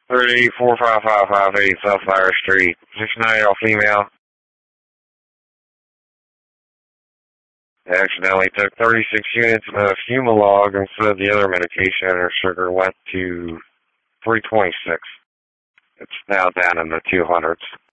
384558 South Fire Street. 69 female. I accidentally took 36 units of Humalog instead of the other medication, and her sugar went to 326. It's now down in the 200s.